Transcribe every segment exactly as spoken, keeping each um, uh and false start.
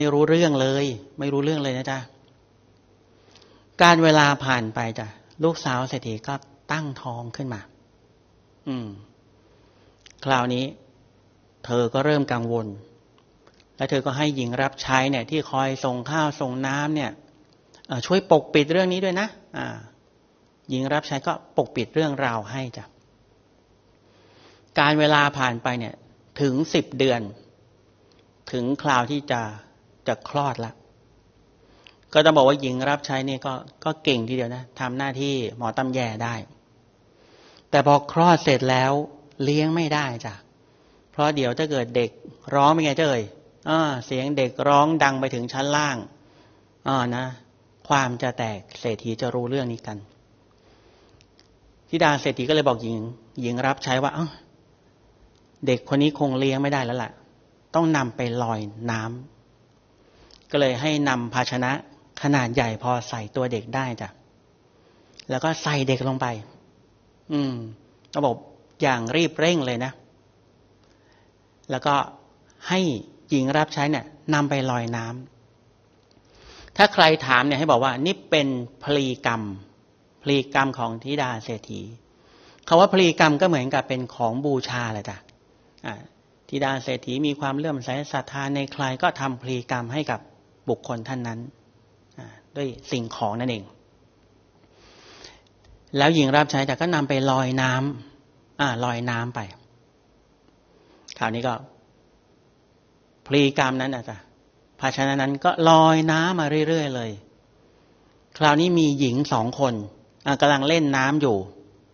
ไม่รู้เรื่องเลยไม่รู้เรื่องเลยนะจ๊ะการเวลาผ่านไปจ้ะลูกสาวเศรษฐีก็ตั้งท้องขึ้นมาอืมคราวนี้เธอก็เริ่มกังวลแล้วเธอก็ให้หญิงรับใช้เนี่ยที่คอยส่งข้าวส่งน้ำเนี่ยช่วยปกปิดเรื่องนี้ด้วยนะอ่าหญิงรับใช้ก็ปกปิดเรื่องราวให้จ้ะการเวลาผ่านไปเนี่ยถึงสิบเดือนถึงคราวที่จะจะคลอดละก็ต้องบอกว่าหญิงรับใช้นี่ก็ก็เก่งทีเดียวนะทำหน้าที่หมอตำแยได้แต่พอคลอดเสร็จแล้วเลี้ยงไม่ได้จ้ะเพราะเดี๋ยวถ้าเกิดเด็กร้องเป็นไงเจ้ยอ่าเสียงเด็กร้องดังไปถึงชั้นล่างอ่านะความจะแตกเศรษฐีจะรู้เรื่องนี้กันธิดาเศรษฐีก็เลยบอกหญิงหญิงรับใช้ว่าเอ้าเด็กคนนี้คงเลี้ยงไม่ได้แล้วล่ะต้องนำไปลอยน้ำก็เลยให้นำภาชนะขนาดใหญ่พอใส่ตัวเด็กได้จ้ะแล้วก็ใส่เด็กลงไปอืมก็บอกอย่างรีบเร่งเลยนะแล้วก็ให้หญิงรับใช้เนี่ยนำไปลอยน้ำถ้าใครถามเนี่ยให้บอกว่านี่เป็นพลีกรรมพลีกรรมของธิดาเศรษฐีคำว่าพลีกรรมก็เหมือนกับเป็นของบูชาแหละจ้ะธิดาเศรษฐีมีความเลื่อมใสศรัทธาในใครก็ทำพลีกรรมให้กับบุคคลท่านนั้นด้วยสิ่งของนั่นเองแล้วหญิงรับใช้แต่ก็นำไปลอยน้ำอ่าลอยน้ำไปคราวนี้ก็พลีกรรมนั้นอ่ะจ้ะภาชนะนั้นก็ลอยน้ำมาเรื่อยๆเลยคราวนี้มีหญิงสองคนกำลังเล่นน้ำอยู่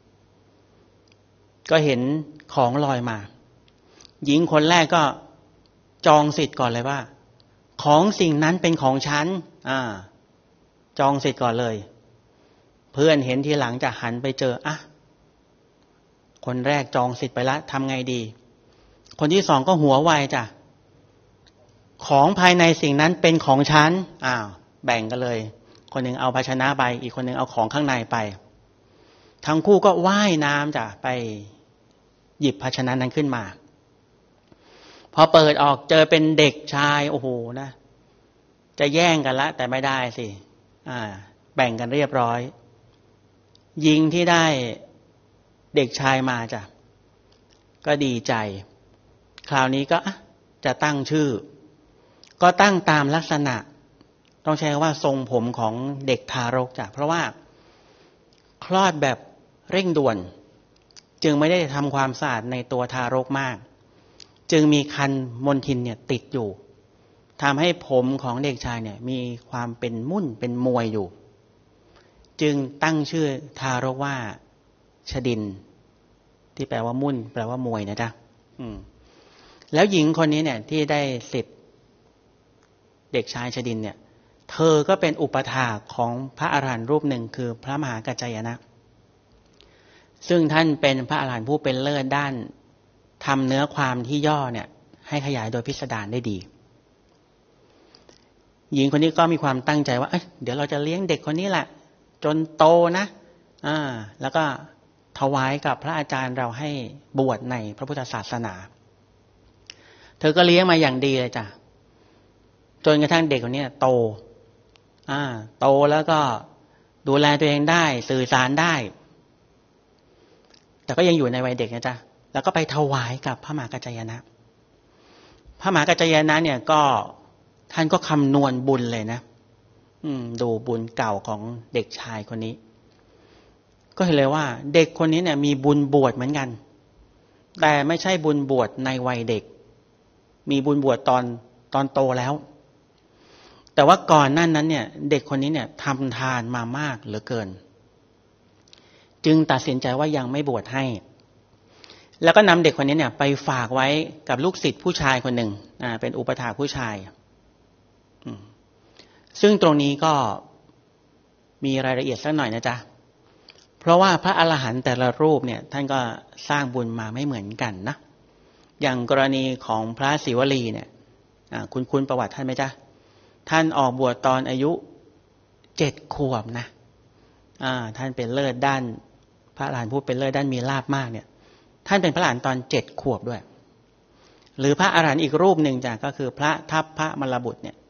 ก็เห็นของลอยมาหญิงคนแรกก็จองสิทธิ์ก่อนเลยว่าของสิ่งนั้นเป็นของฉันอ่าจองสิทธิ์ก่อนเลยเพื่อนเห็นทีหลังจะหันไปเจออ่ะคนแรกจองสิทธิ์ไปแล้วทำไงดีคนที่สองก็หัวไวจ้ะของภายในสิ่งนั้นเป็นของฉันอ้าวแบ่งกันเลยคนหนึ่งเอาภาชนะไปอีกคนหนึ่งเอาของข้างในไปทั้งคู่ก็ว่ายน้ำจ้ะไปหยิบภาชนะนั้นขึ้นมาพอเปิดออกเจอเป็นเด็กชายโอ้โหนะจะแย่งกันละแต่ไม่ได้สิอ่าแบ่งกันเรียบร้อยหญิงที่ได้เด็กชายมาจ้ะก็ดีใจคราวนี้ก็จะตั้งชื่อก็ตั้งตามลักษณะต้องใช้ว่าทรงผมของเด็กทารกจ้ะเพราะว่าคลอดแบบเร่งด่วนจึงไม่ได้ทำความสะอาดในตัวทารกมากจึงมีคันมลทินเนี่ยติดอยู่ทำให้ผมของเด็กชายเนี่ยมีความเป็นมุ่นเป็นมวยอยู่จึงตั้งชื่อทารกว่าชดินที่แปลว่ามุ่นแปลว่ามวยนะจ๊ะอืมแล้วหญิงคนนี้เนี่ยที่ได้สิทธิ์เด็กชายชดินเนี่ยเธอก็เป็นอุปถากของพระอรหันต์รูปหนึ่งคือพระมหากัจจายนะซึ่งท่านเป็นพระอรหันต์ผู้เป็นเลิศด้านทำเนื้อความที่ย่อเนี่ยให้ขยายโดยพิสดารได้ดีหญิงคนนี้ก็มีความตั้งใจว่าเอ้ยเดี๋ยวเราจะเลี้ยงเด็กคนนี้แหละจนโตนะอ่าแล้วก็ถวายกับพระอาจารย์เราให้บวชในพระพุทธศาสนาเธอก็เลี้ยงมาอย่างดีเลยจ้ะจนกระทั่งเด็กคนนี้โตอ่าโตแล้วก็ดูแลตัวเองได้สื่อสารได้แต่ก็ยังอยู่ในวัยเด็กนะจ๊ะแล้วก็ไปถวายกับพระมหากัจจายนะพระมหากัจจายนะเนี่ยก็ท่านก็คำนวณบุญเลยนะอืมดูบุญเก่าของเด็กชายคนนี้ก็เห็นเลยว่าเด็กคนนี้เนี่ยมีบุญบวชเหมือนกันแต่ไม่ใช่บุญบวชในวัยเด็กมีบุญบวชตอนตอนโตแล้วแต่ว่าก่อนหน้านั้นเนี่ยเด็กคนนี้เนี่ยทำทานมามากเหลือเกินจึงตัดสินใจว่ายังไม่บวชให้แล้วก็นำเด็กคนนี้เนี่ยไปฝากไว้กับลูกศิษย์ผู้ชายคนหนึ่งอ่าเป็นอุปถากผู้ชายซึ่งตรงนี้ก็มีรายละเอียดสักหน่อยนะจ๊ะเพราะว่าพระอรหันต์แต่ละรูปเนี่ยท่านก็สร้างบุญมาไม่เหมือนกันนะอย่างกรณีของพระศิวลีเนี่ยคุณคุณประวัติท่านไหมจ๊ะท่านออกบวชตอนอายุเจ็ดขวบนะอ่าท่านเป็นเลิศด้านพระอรหันต์ผู้เป็นเลิศด้านมีลาภมากเนี่ยท่านเป็นพระอรหันต์ตอนเจ็ดขวบด้วยหรือพระอรหันต์อีกรูปหนึ่งจ้ะก็คือพระทัพพระมลบุตรเนี่ย